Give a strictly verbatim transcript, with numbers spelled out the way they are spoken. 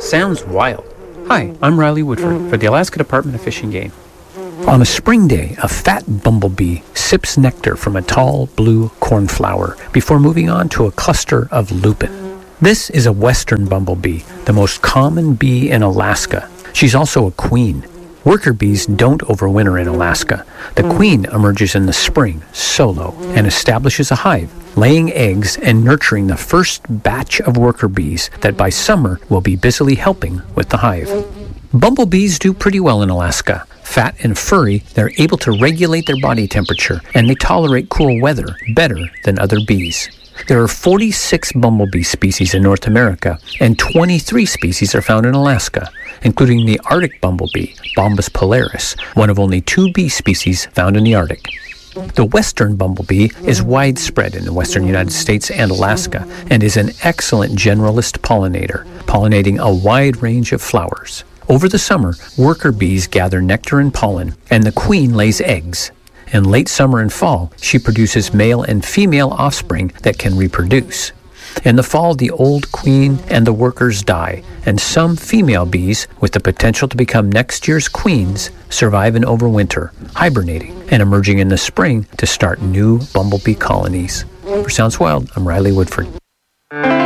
sounds wild. Hi, I'm Riley Woodford for the Alaska Department of Fish and Game. On a spring day, a fat bumblebee sips nectar from a tall blue cornflower before moving on to a cluster of lupin. This is a western bumblebee, the most common bee in Alaska. She's also a queen. Worker bees don't overwinter in Alaska. The queen emerges in the spring, solo, and establishes a hive, laying eggs and nurturing the first batch of worker bees that by summer will be busily helping with the hive. Bumblebees do pretty well in Alaska. Fat and furry, they're able to regulate their body temperature, and they tolerate cool weather better than other bees. There are forty-six bumblebee species in North America, and twenty-three species are found in Alaska, including the Arctic bumblebee, Bombus polaris, one of only two bee species found in the Arctic. The western bumblebee is widespread in the western United States and Alaska, and is an excellent generalist pollinator, pollinating a wide range of flowers. Over the summer, worker bees gather nectar and pollen, and the queen lays eggs. In late summer and fall, she produces male and female offspring that can reproduce. In the fall, the old queen and the workers die, and some female bees, with the potential to become next year's queens, survive and overwinter, hibernating and emerging in the spring to start new bumblebee colonies. For Sounds Wild, I'm Riley Woodford.